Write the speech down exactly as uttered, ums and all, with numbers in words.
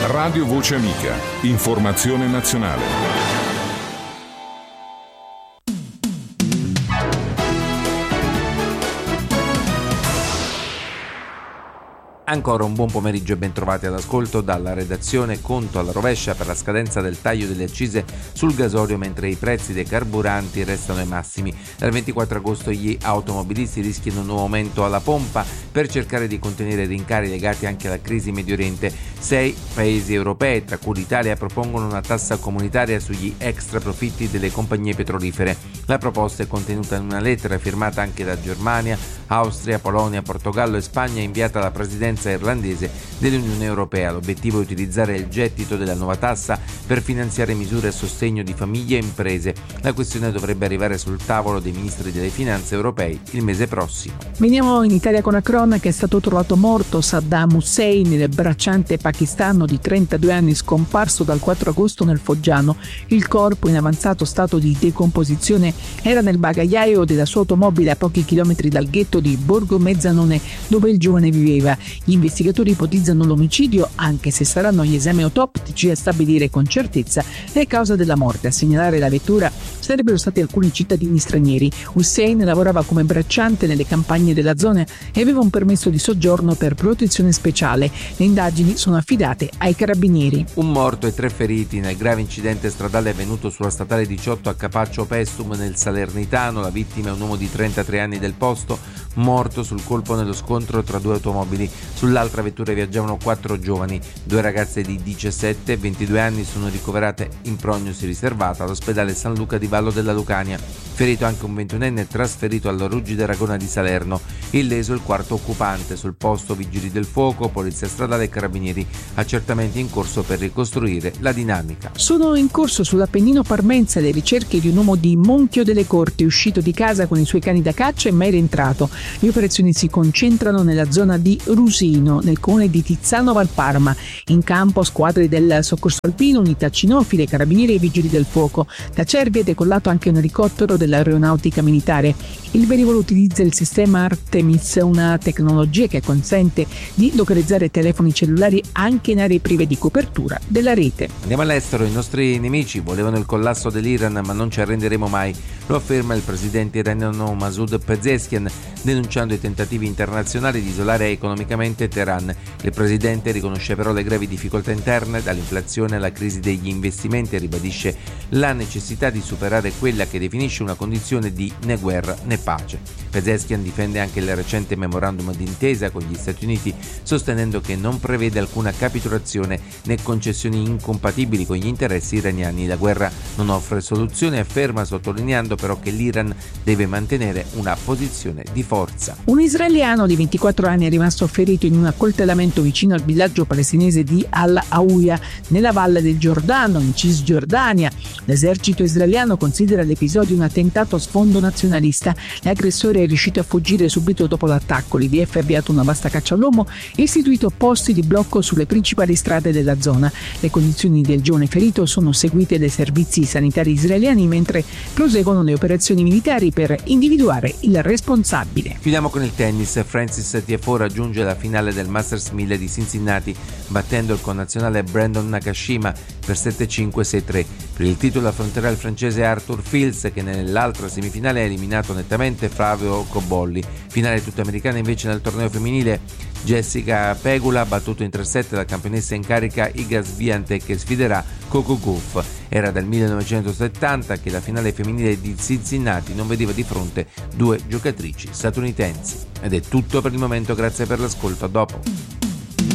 Radio Voce Amica. Informazione nazionale. Ancora un buon pomeriggio e ben trovati all'ascolto dalla redazione. Conto alla rovescia per la scadenza del taglio delle accise sul gasolio, mentre i prezzi dei carburanti restano ai massimi. Dal ventiquattro agosto gli automobilisti rischiano un nuovo aumento alla pompa per cercare di contenere i rincari legati anche alla crisi in Medio Oriente. Sei paesi europei, tra cui l'Italia, propongono una tassa comunitaria sugli extra profitti delle compagnie petrolifere. La proposta è contenuta in una lettera firmata anche da Germania, Austria, Polonia, Portogallo e Spagna, inviata alla presidenza irlandese dell'Unione Europea. L'obiettivo è utilizzare il gettito della nuova tassa per finanziare misure a sostegno di famiglie e imprese. La questione dovrebbe arrivare sul tavolo dei ministri delle finanze europei il mese prossimo. Veniamo in Italia con la cronaca. È stato trovato morto Saddam Hussein, il bracciante pakistano di trentadue anni scomparso dal quattro agosto nel Foggiano. Il corpo, in avanzato stato di decomposizione, era nel bagagliaio della sua automobile a pochi chilometri dal ghetto di Borgo Mezzanone, dove il giovane viveva. Gli investigatori ipotizzano l'omicidio, anche se saranno gli esami autoptici a stabilire con certezza le cause della morte. A segnalare la vettura sarebbero stati alcuni cittadini stranieri. Hussein lavorava come bracciante nelle campagne della zona e aveva un permesso di soggiorno per protezione speciale. Le indagini sono affidate ai carabinieri. Un morto e tre feriti nel grave incidente stradale avvenuto sulla statale diciotto a Capaccio Pestum nel Salernitano. La vittima è un uomo di trentatré anni del posto, morto sul colpo nello scontro tra due automobili. Sull'altra vettura viaggiavano quattro giovani, due ragazze di diciassette e ventidue anni sono ricoverate in prognosi riservata all'ospedale San Luca di Vallo della Lucania. Ferito anche un ventunenne trasferito alla Ruggide Ragona di Salerno. Illeso il quarto occupante. Sul posto vigili del fuoco, polizia stradale e carabinieri. Accertamenti in corso per ricostruire la dinamica. Sono in corso sull'Appennino parmense le ricerche di un uomo di Monchio delle Corti, uscito di casa con i suoi cani da caccia e mai rientrato. Le operazioni si concentrano nella zona di Rusino, nel comune di Tizzano Valparma. In campo squadre del soccorso alpino, unità cinofile, carabinieri e vigili del fuoco. Da Cervi è decollato anche un elicottero dell'aeronautica militare. Il velivolo utilizza il sistema Artemis, una tecnologia che consente di localizzare telefoni cellulari anche in aree prive di copertura della rete. Andiamo all'estero. I nostri nemici volevano il collasso dell'Iran, ma non ci arrenderemo mai. Lo afferma il presidente iraniano Masoud Pezeshkian, denunciando i tentativi internazionali di isolare economicamente Teheran. Il presidente riconosce però le gravi difficoltà interne, dall'inflazione alla crisi degli investimenti, e ribadisce la necessità di superare quella che definisce una condizione di né guerra né pace. Pezeshkian difende anche il recente memorandum d'intesa con gli Stati Uniti, sostenendo che non prevede alcuna capitolazione né concessioni incompatibili con gli interessi iraniani. La guerra non offre soluzione, afferma, sottolineando però che l'Iran deve mantenere una posizione di forza. Un israeliano di ventiquattro anni è rimasto ferito in un accoltellamento vicino al villaggio palestinese di Al-Hawiyah, nella valle del Giordano, in Cisgiordania. L'esercito israeliano considera l'episodio un attentato a sfondo nazionalista. L'aggressore è riuscito a fuggire subito dopo l'attacco. L'I D F ha avviato una vasta caccia all'uomo e istituito posti di blocco sulle principali strade della zona. Le condizioni del giovane ferito sono seguite dai servizi sanitari israeliani, mentre proseguono le operazioni militari per individuare il responsabile. Chiudiamo con il tennis. Francis Tiafoe raggiunge la finale del Masters mille di Cincinnati, battendo il connazionale Brandon Nakashima per sette cinque sei tre. Per il titolo affronterà il francese Arthur Fils, che nell'altra semifinale ha eliminato nettamente Flavio Cobolli. Finale tutta americana invece nel torneo femminile. Jessica Pegula ha battuto in tre set la campionessa in carica Iga Swiatek, che sfiderà Coco Gauff. Era dal millenovecentosettanta che la finale femminile di Cincinnati non vedeva di fronte due giocatrici statunitensi. Ed è tutto per il momento, grazie per l'ascolto, a dopo.